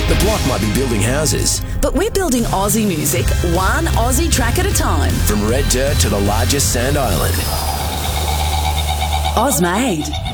The block might be building houses. But we're building Aussie music, one Aussie track at a time. From red dirt to the largest sand island. Ozmade.